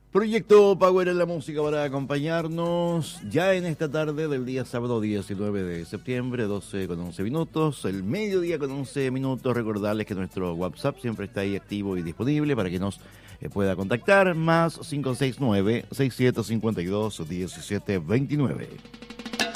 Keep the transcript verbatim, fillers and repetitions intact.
Proyecto Power en la música para acompañarnos ya en esta tarde del día sábado diecinueve de septiembre, doce con once minutos, el mediodía con once minutos. Recordarles que nuestro WhatsApp siempre está ahí activo y disponible para que nos eh, pueda contactar, más cinco seis nueve, seis siete cinco dos, uno siete dos nueve.